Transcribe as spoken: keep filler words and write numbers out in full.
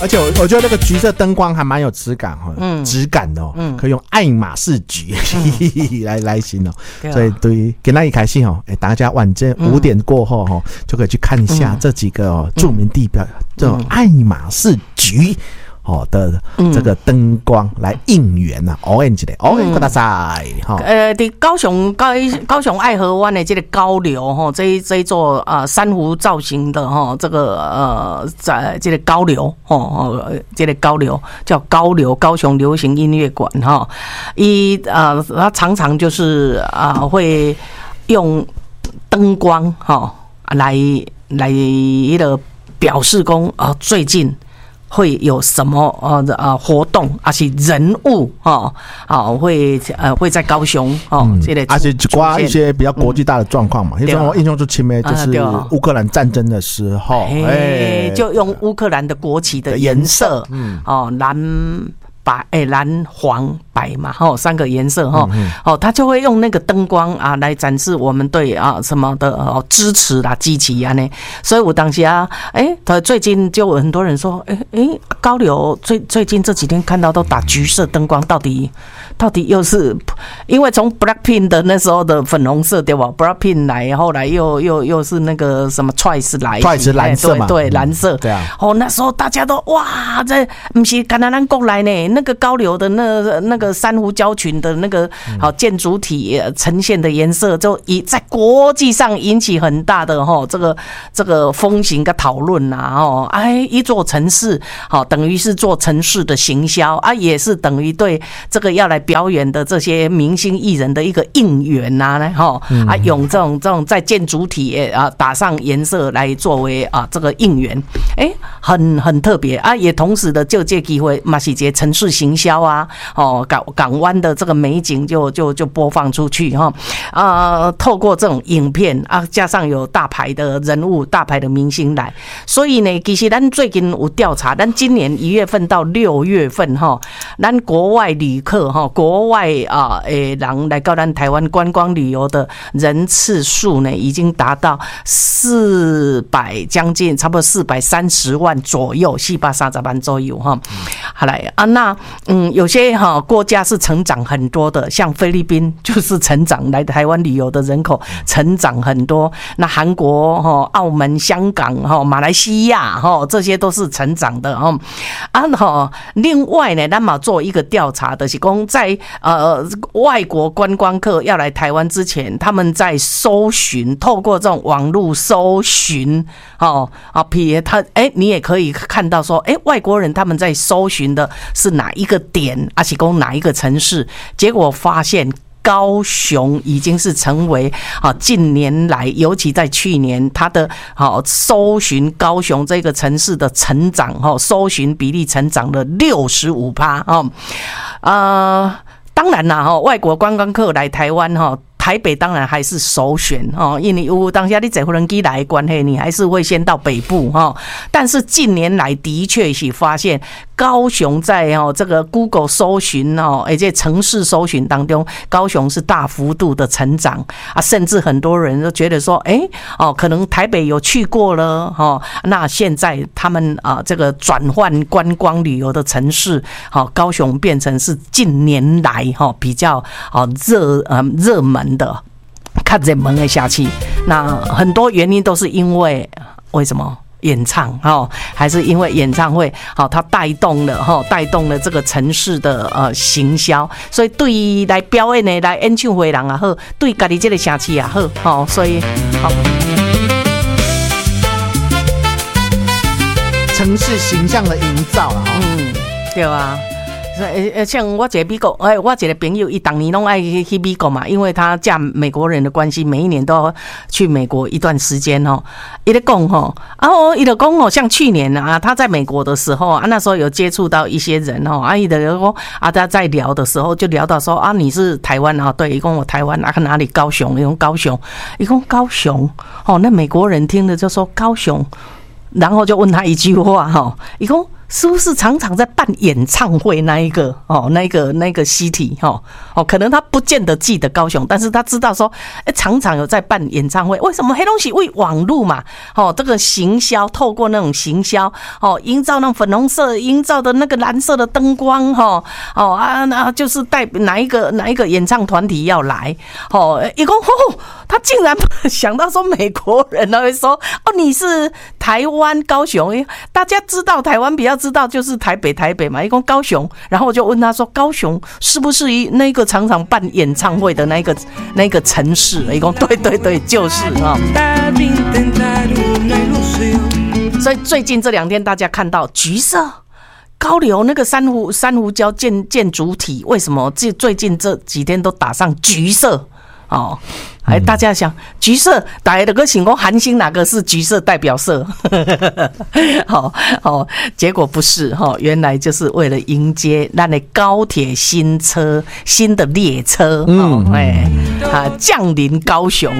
而且 我, 我觉得那个橘色灯光还蛮有质感哈，嗯，质感的哦，嗯，可以用爱马仕橘、嗯、来来形容，所以对于给大家开心哦，哎，大家晚间五点过后哈、哦嗯，就可以去看一下这几个、哦嗯、著名地标，这种爱马仕橘。哦的这个灯光来应援呐 ，orange 的 orange 大赛哈。 呃，伫高雄高高雄爱河湾的这个高流哈，这这一座啊珊瑚造型的哈，这个呃在这个高流哦，这个高流叫高流高雄流行音乐馆哈，一啊它常常就是啊会用灯光哈来来一个表示说啊最近。会有什么呃呃活动，而且人物哈啊会呃会在高雄哦，这类而且刮一些比较国际大的状况嘛，因为我印象最深的就是乌克兰战争的时候， 哎，就用乌克兰的国旗的颜色，嗯，哦蓝白哎蓝黄白嘛，哈三个颜色哈，哦他就会用那个灯光啊来展示我们对啊什么的哦支持啦支持啊呢，所以我当时啊，哎，他最近就有很多人说，哎哎高流最最近这几天看到都打橘色灯光，到底到底又是因为从 Blackpink 的那时候的粉红色对吧 ？Blackpink 来，后来又又又是那个什么 Twice 来 ，Twice 蓝色嘛， 对对蓝色， 对啊， 哦那时候大家都哇，这不是干咱咱国来呢。那个高流的那那个珊瑚礁群的那个好建筑体呈现的颜色，就以在国际上引起很大的哈这个这个风行跟讨论呐哦，哎一座城市好等于是做城市的行销啊，也是等于对这个要来表演的这些明星艺人的一个应援呐哈啊用这种这种在建筑体啊打上颜色来作为啊这个应援，哎很很特别啊，也同时的就借机会嘛是一城市行销啊，哦，港港湾的这个美景就就就播放出去哈，啊、呃，透过这种影片啊，加上有大牌的人物、大牌的明星来，所以呢，其实咱最近有调查，咱今年一月份到六月份哈，咱国外旅客哈，国外啊诶人来到咱台湾观光旅游的人次数呢，已经达到四百将近差不多四百三十万左右，四百三十万左右哈。好来啊，那嗯，有些哈国家是成长很多的，像菲律宾就是成长来台湾旅游的人口成长很多。那韩国哈、澳门、香港哈、马来西亚哈，这些都是成长的哈。啊哈，另外呢，咱嘛做一个调查的是讲，在呃外国观光客要来台湾之前，他们在搜寻，透过这种网络搜寻，哦啊，譬如他哎、欸，你也可以看到说，哎、欸，外国人他们在搜寻的是哪一个点，而且讲哪一个城市，结果发现。高雄已经是成为啊近年来，尤其在去年，它的好搜寻高雄这个城市的成长哈，搜寻比例成长了六十五趴啊，呃，当然啦哈，外国观光客来台湾哈。台北当然还是首选哦，因为有当下你坐无人机来的关系，你还是会先到北部哈。但是近年来的确是发现高雄在哦这个 Google 搜寻哦，而且城市搜寻当中，高雄是大幅度的成长啊，甚至很多人都觉得说，哎哦，可能台北有去过了哦，那现在他们啊这个转换观光旅游的城市，好，高雄变成是近年来哈比较啊热呃热门。的看热门的下去，那很多原因都是因为为什么演唱哈，还是因为演唱会好，它带动了哈，带动了这个城市的呃行销，所以对于来表演的来演唱会人也好，对家己这个城市也好，好，所以好城市形象的营造了哈， 嗯，对啊。像我一个美国，哎，我一个朋友，他当年拢爱去美国嘛，因为他嫁美国人的关系，每一年都要去美国一段时间哦。他在讲吼，啊，我他在讲哦，像去年啊，他在美国的时候啊，那时候有接触到一些人哦，啊，他在讲啊，他在聊的时候就聊到说啊，你是台湾啊，对，他讲我台湾啊，哪里高雄，他讲高雄，他讲高雄，哦，那美国人听了就说高雄，然后就问他一句话哈，他讲。 是不是常常在办演唱会那一个哦，那一个那个西体哦哦，可能他不见得记得高雄，但是他知道说，哎，常常有在办演唱会。为什么？黑东西为网路嘛，哦，这个行销，透过那种行销哦，营造那种粉红色，营造的那个蓝色的灯光哈哦啊，那就是代表哪一个哪一个演唱团体要来哦，一共哦，他竟然想到说美国人呢会说哦，你是台湾高雄，大家知道台湾比较知道就是台北台北嘛，一共高雄，然后我就问他说高雄是不是一那个常常办演唱会的那个那个城市？一共对对对，就是啊。所以最近这两天大家看到橘色高流那个珊瑚珊瑚礁建建筑体，为什么这最近这几天都打上橘色？哦，哎，大家想橘色，大家都个想说韩星哪个是橘色代表色？好，好，结果不是哈，原来就是为了迎接那的高铁新车、新的列车，嗯，哎啊，降临高雄